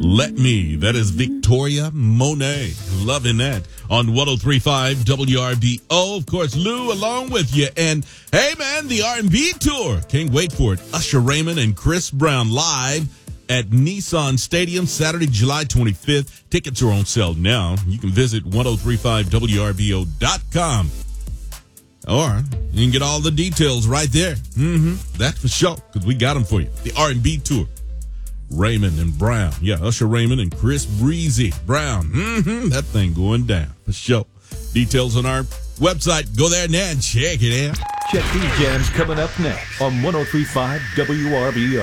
Let Me. That is Victoria Monet. Loving that on 103.5 WRBO. Of course, Lou along with you. And hey, man, the R&B tour. Can't wait for it. Usher Raymond and Chris Brown live at Nissan Stadium Saturday, July 25th. Tickets are on sale now. You can visit 1035WRBO.com. Or you can get all the details right there. That's for sure, because we got them for you. The R&B tour. Raymond and Brown. Yeah, Usher Raymond and Chris Breezy Brown. That thing going down for sure. Details on our website. Go there now and check it out. Check these jams coming up next on 103.5 WRBO.